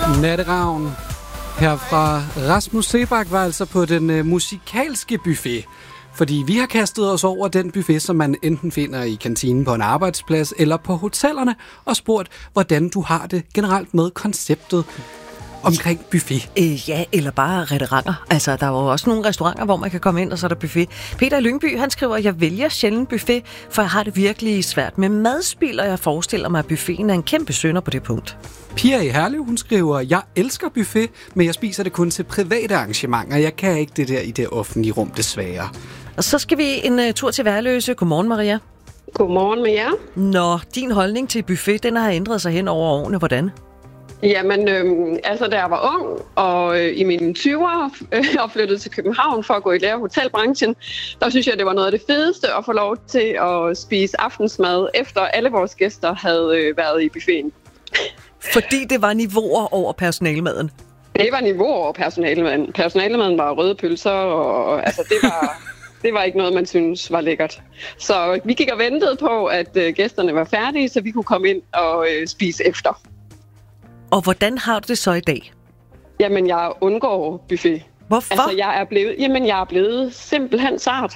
Natteravn her fra Rasmus Sebak var altså på den musikalske buffet. Fordi vi har kastet os over den buffet, som man enten finder i kantinen på en arbejdsplads eller på hotellerne, og spurgt, hvordan du har det generelt med konceptet omkring buffet. Ja, eller bare restauranter. Altså, der er jo også nogle restauranter, hvor man kan komme ind, og så er der buffet. Peter Lyngby, han skriver, jeg vælger sjældent buffet, for jeg har det virkelig svært med madspil, og jeg forestiller mig, at buffeten er en kæmpe synder på det punkt. Pia i Herlev, hun skriver, jeg elsker buffet, men jeg spiser det kun til private arrangementer. Jeg kan ikke det der i det offentlige rum, desværre. Og så skal vi en tur til Værløse. Godmorgen, Maria. Godmorgen med jer. Nå, din holdning til buffet, den har ændret sig hen over årene. Hvordan? Jamen, da jeg var ung og i mine 20'ere og flyttede til København for at gå i lære hotelbranchen, der synes jeg, det var noget af det fedeste at få lov til at spise aftensmad, efter alle vores gæster havde været i buffeten. Fordi det var niveauer over personalemaden? Det var niveauer over personalemaden. Personalemaden var røde pølser, og altså, det var ikke noget, man synes var lækkert. Så vi gik og ventede på, at gæsterne var færdige, så vi kunne komme ind og spise efter. Og hvordan har du det så i dag? Jamen, jeg undgår buffet. Hvorfor? Altså, jeg er blevet simpelthen sart.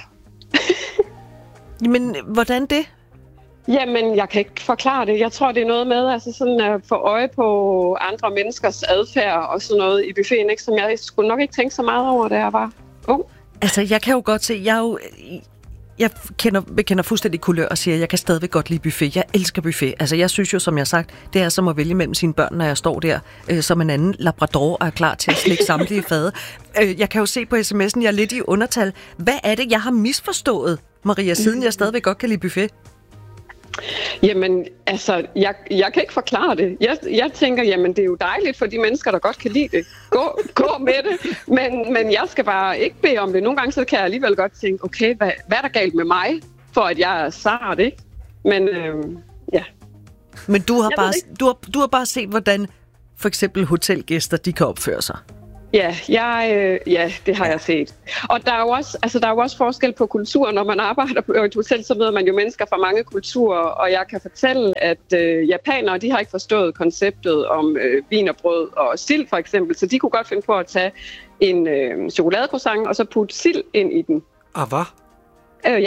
Men hvordan det? Jamen, jeg kan ikke forklare det. Jeg tror, det er noget med altså sådan at få øje på andre menneskers adfærd og sådan noget i buffeten, ikke? Som jeg skulle nok ikke tænke så meget over, da jeg var ung. Altså, jeg kan jo godt se, jeg kender fuldstændig kulør og siger, at jeg kan stadigvæk godt lide buffet. Jeg elsker buffet. Altså, jeg synes jo, som jeg har sagt, det er som at vælge mellem sine børn, når jeg står der som en anden labrador og er klar til at slikke samtlige fade. Jeg kan jo se på sms'en, jeg er lidt i undertal. Hvad er det, jeg har misforstået, Maria, siden jeg stadigvæk godt kan lide buffet? Jamen, altså, jeg kan ikke forklare det. Jeg tænker, jamen, det er jo dejligt for de mennesker, der godt kan lide det. Gå med det. Men jeg skal bare ikke bede om det. Nogle gange så kan jeg alligevel godt tænke, okay, hvad er der galt med mig, for at jeg er sart, ikke? Men, ja. Men du har bare set, hvordan for eksempel hotelgæster, de kan opføre sig. Ja, det har jeg set. Og der er jo også forskel på kultur. Når man arbejder på et hotel, så møder man jo mennesker fra mange kulturer, og jeg kan fortælle, at japanere, de har ikke forstået konceptet om wienerbrød og sild for eksempel, så de kunne godt finde på at tage en chokoladecroissant og så putte sild ind i den. Ah, hvad? Ja.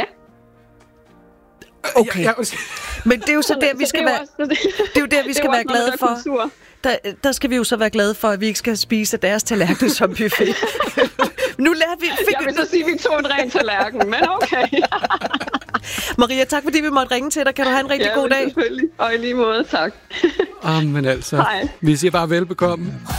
Okay. Men det er jo så der, vi skal være. Det er jo der, vi skal være glade for. Der skal vi jo så være glade for, at vi ikke skal spise deres tallerken som buffet. Nu lærer vi... Jeg vil så sige, at vi tog en ren tallerken, men okay. Maria, tak fordi vi måtte ringe til dig. Kan du have en rigtig god dag? Selvfølgelig. Og i lige måde, tak. Men altså, Hej. Vi siger bare velbekomme.